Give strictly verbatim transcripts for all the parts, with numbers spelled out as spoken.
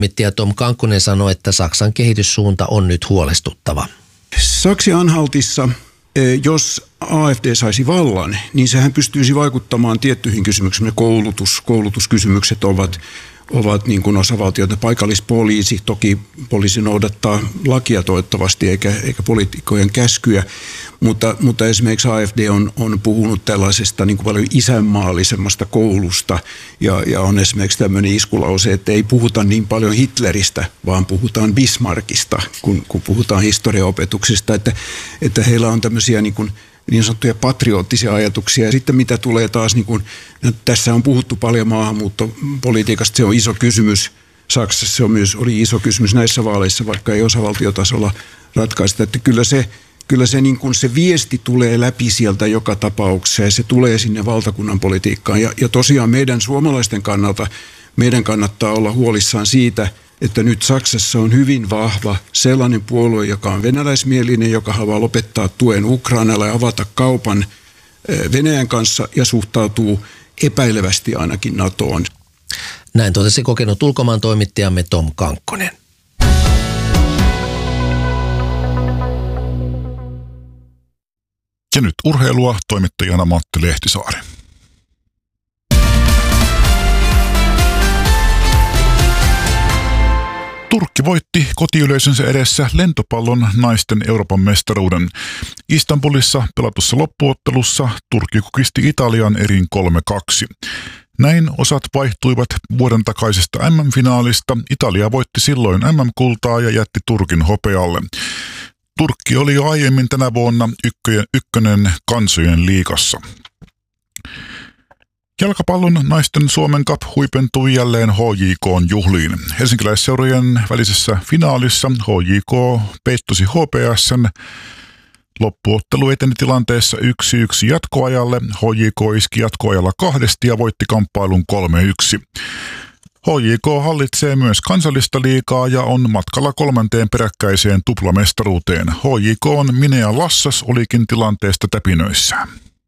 Toimittaja Tom Kankkonen sanoi, että Saksan kehityssuunta on nyt huolestuttava. Saksi-Anhaltissa, jos A F D saisi vallan, niin sehän pystyisi vaikuttamaan tiettyihin kysymyksiin. Koulutus, koulutuskysymykset ovat, ovat niin kuin osavaltioita. Paikallispoliisi, toki poliisi noudattaa lakia toivottavasti eikä, eikä poliitikkojen käskyjä, mutta, mutta esimerkiksi A F D on, on puhunut tällaisesta niin kuin paljon isänmaallisemmasta koulusta ja, ja on esimerkiksi tämmöinen iskulause, että ei puhuta niin paljon Hitleristä, vaan puhutaan Bismarckista, kun, kun puhutaan historiaopetuksesta, että, että heillä on tämmöisiä niin kuin niin sanottuja patriottisia ajatuksia. Ja sitten mitä tulee taas, niin kuin, tässä on puhuttu paljon maahanmuuttopolitiikasta, se on iso kysymys. Saksassa se on myös, oli iso kysymys näissä vaaleissa, vaikka ei osavaltiotasolla ratkaista. Että kyllä se, kyllä se, niin kuin se viesti tulee läpi sieltä joka tapauksessa ja se tulee sinne valtakunnan politiikkaan. Ja, ja tosiaan meidän suomalaisten kannalta, meidän kannattaa olla huolissaan siitä, että nyt Saksassa on hyvin vahva sellainen puolue, joka on venäläismielinen, joka haluaa lopettaa tuen Ukrainalle ja avata kaupan Venäjän kanssa ja suhtautuu epäilevästi ainakin NATOon. Näin totesi kokenut ulkomaan toimittajamme Tom Kankkonen. Ja nyt urheilua, toimittajana Matti Lehtisaari. Turkki voitti kotiyleisönsä edessä lentopallon naisten Euroopan mestaruuden. Istanbulissa pelatussa loppuottelussa Turkki kukisti Italian erin kolme kaksi. Näin osat vaihtuivat vuoden takaisesta M M-finaalista. Italia voitti silloin M M-kultaa ja jätti Turkin hopealle. Turkki oli jo aiemmin tänä vuonna ykkönen, ykkönen kansojen liigassa. Jalkapallon naisten Suomen Cup huipentui jälleen H J K:n juhliin. Helsinkiläisseurojen välisessä finaalissa H J K peittosi H P S:n. Loppuottelu eteni tilanteessa yksi yksi jatkoajalle. H J K iski jatkoajalla kahdesti ja voitti kamppailun kolme yksi. H J K hallitsee myös kansallista liigaa ja on matkalla kolmanteen peräkkäiseen tuplamestaruuteen. H J K:n Minea Lassas olikin tilanteesta täpinöissään.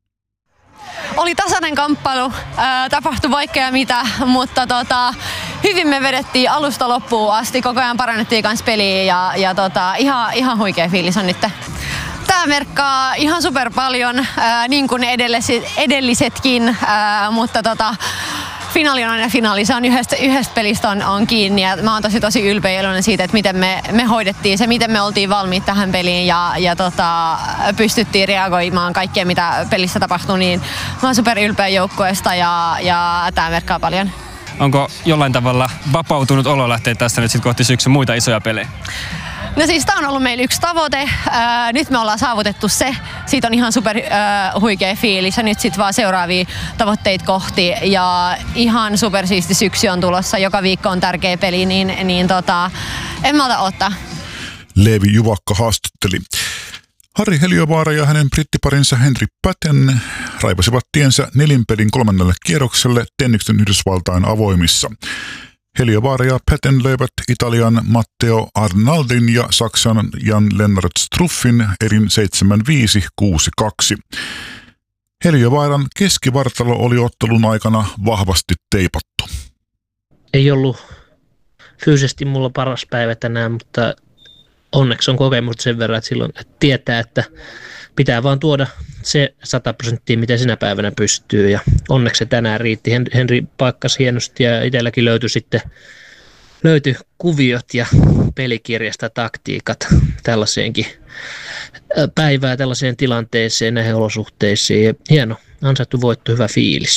Oli tasainen kamppailu, ää, tapahtui vaikka ja mitä, mutta tota, hyvin me vedettiin alusta loppuun asti, koko ajan parannettiin kans peliä ja, ja tota, ihan, ihan huikea fiilis on nyt. Tää merkkaa ihan super paljon, ää, niin kuin edelliset, edellisetkin, ää, mutta tota, finaali on aina finaali, se on yhdestä, yhdestä pelistä on, on kiinni ja mä oon tosi tosi ylpeä ja iloinen siitä, että miten me, me hoidettiin se, miten me oltiin valmiit tähän peliin ja, ja tota, pystyttiin reagoimaan kaikkeen, mitä pelissä tapahtui, niin mä oon super ylpeä joukkueesta ja, ja tää merkkaa paljon. Onko jollain tavalla vapautunut olo lähteä tästä nyt sit kohti syksyn muita isoja pelejä? No siis tää on ollut meillä yksi tavoite. Ää, nyt me ollaan saavutettu se. Siitä on ihan super ää, huikea fiilis ja nyt sit vaan seuraavia tavoitteita kohti. Ja ihan super siisti syksy on tulossa. Joka viikko on tärkeä peli, niin, niin tota, en malta ottaa. Leevi Juvakka haastatteli. Harri Heliövaara ja hänen brittiparinsa Henry Patten raivasivat tiensä nelinpelin kolmannelle kierrokselle Tenniksen Yhdysvaltain avoimissa. Heliövaara ja Patten löivät Italian Matteo Arnaldin ja Saksan Jan-Lennart Struffin erin seitsemän viisi kuusi kaksi. Heliövaaran keskivartalo oli ottelun aikana vahvasti teipattu. Ei ollut fyysisesti mulla paras päivä tänään, mutta onneksi on kokemus sen verran, että silloin että tietää, että pitää vaan tuoda se sata prosenttia, mitä sinä päivänä pystyy. Ja onneksi se tänään riitti. Henri paikkasi hienosti ja itselläkin löytyi sitten löytyi kuviot ja pelikirjasta taktiikat tällaiseenkin päivään, tällaiseen tilanteeseen, näihin olosuhteisiin. Ja hieno, ansaittu voitto, hyvä fiilis.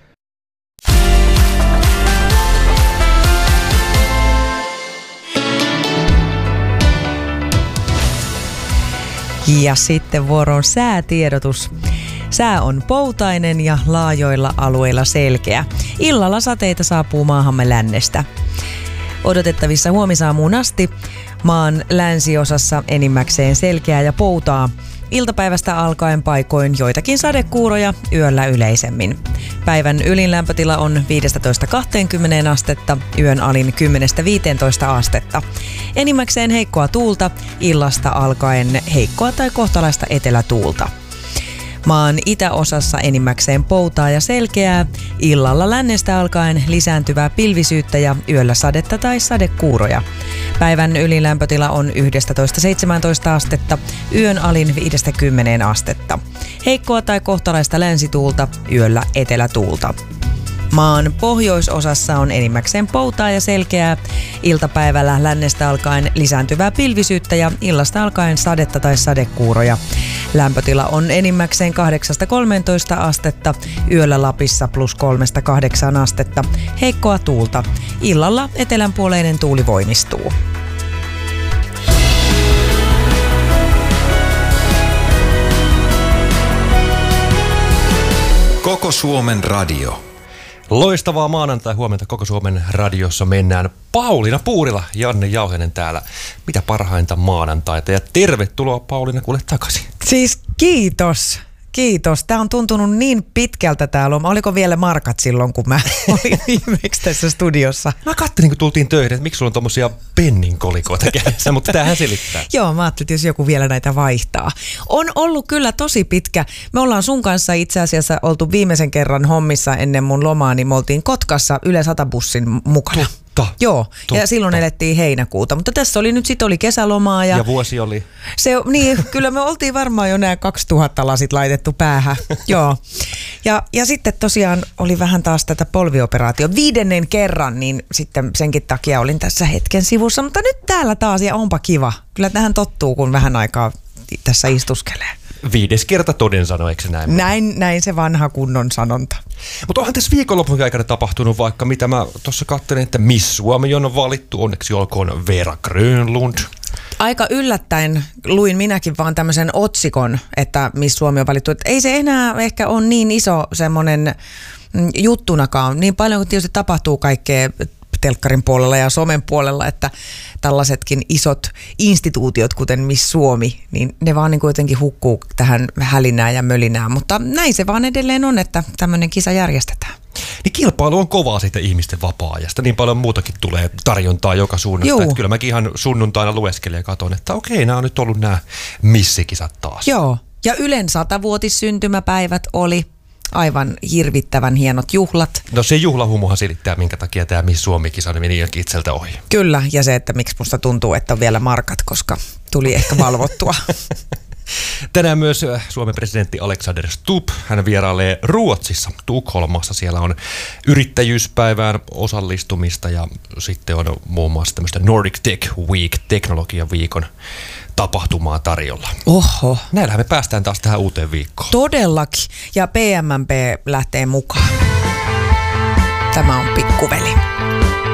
Ja sitten vuoroon säätiedotus. Sää on poutainen ja laajoilla alueilla selkeä. Illalla sateita saapuu maahamme lännestä. Odotettavissa huomisaamuun asti maan länsiosassa enimmäkseen selkeää ja poutaa. Iltapäivästä alkaen paikoin joitakin sadekuuroja, yöllä yleisemmin. Päivän ylin lämpötila on viisitoista kaksikymmentä astetta, yön alin kymmenestä viiteentoista astetta. Enimmäkseen heikkoa tuulta, illasta alkaen heikkoa tai kohtalaista etelätuulta. Maan itäosassa enimmäkseen poutaa ja selkeää, illalla lännestä alkaen lisääntyvää pilvisyyttä ja yöllä sadetta tai sadekuuroja. Päivän ylilämpötila on yksitoista seitsemäntoista astetta, yön alin viidestä kymmeneen astetta. Heikkoa tai kohtalaista länsituulta, yöllä etelätuulta. Maan pohjoisosassa on enimmäkseen poutaa ja selkeää, iltapäivällä lännestä alkaen lisääntyvää pilvisyyttä ja illasta alkaen sadetta tai sadekuuroja. Lämpötila on enimmäkseen kahdeksasta kolmeentoista astetta, yöllä Lapissa plus kolmesta kahdeksaan astetta, heikkoa tuulta. Illalla etelänpuoleinen tuuli voimistuu. Koko Suomen radio. Loistavaa maanantai huomenta Koko Suomen radiossa mennään. Pauliina Puurila, Janne Jauhenen täällä. Mitä parhainta maanantaita ja tervetuloa Pauliina kuule takaisin. Siis kiitos. Kiitos. Tämä on tuntunut niin pitkältä täällä. Oliko vielä markat silloin, kun mä olin viimeksi tässä studiossa? Mä katselin, kun tultiin töihin, että miksi sulla on tommosia penninkolikoita kädessä, mutta tämähän selittää. Joo, mä ajattelin, että jos joku vielä näitä vaihtaa. On ollut kyllä tosi pitkä. Me ollaan sun kanssa itse asiassa oltu viimeisen kerran hommissa ennen mun lomaa, niin me oltiin Kotkassa Yle sata bussin mukana. Totta. Joo, Totta. Ja silloin elettiin heinäkuuta, mutta tässä oli nyt sit oli kesälomaa. Ja, ja vuosi oli? Se, niin, kyllä me oltiin varmaan jo nämä kaksituhatta lasit laitettu päähän. Joo. Ja, ja sitten tosiaan oli vähän taas tätä polvioperaatio viidennen kerran, niin sitten senkin takia olin tässä hetken sivussa. Mutta nyt täällä taas ja onpa kiva. Kyllä tähän tottuu, kun vähän aikaa tässä istuskelee. Viides kerta toden sano, eikö se näin? Näin, näin se vanha kunnon sanonta. Mutta onhan tässä viikonlopun aikana tapahtunut vaikka mitä mä tuossa katselin, että Miss Suomi on valittu, onneksi olkoon Vera Grönlund. Aika yllättäen luin minäkin vaan tämmöisen otsikon, että Miss Suomi on valittu. Että ei se enää ehkä ole niin iso semmoinen juttunakaan. Niin paljon kuin tietysti tapahtuu kaikkea telkkarin puolella ja somen puolella, että tällaisetkin isot instituutiot, kuten Miss Suomi, niin ne vaan niin kuin jotenkin hukkuu tähän hälinään ja mölinään. Mutta näin se vaan edelleen on, että tämmöinen kisa järjestetään. Niin kilpailu on kovaa siitä ihmisten vapaa-ajasta. Niin paljon muutakin tulee tarjontaa joka suunnasta. Että kyllä mäkin ihan sunnuntaina lueskelin ja katson, että okei, nämä on nyt ollut nämä missikisat taas. Joo, ja Ylen satavuotissyntymäpäivät oli aivan hirvittävän hienot juhlat. No se juhlahumuhan selittää, minkä takia tämä Miss Suomi-kisa meni itseltä ohi. Kyllä, ja se, että miksi musta tuntuu, että on vielä markat, koska tuli ehkä valvottua. Tänään myös Suomen presidentti Alexander Stubb, hän vierailee Ruotsissa, Tukholmassa. Siellä on yrittäjyyspäivään osallistumista ja sitten on muun muassa tämmöistä Nordic Tech Week, teknologian viikon tapahtumaa tarjolla. Oho. Näillähän me päästään taas tähän uuteen viikkoon. Todellakin. Ja P M M P lähtee mukaan. Tämä on pikkuveli.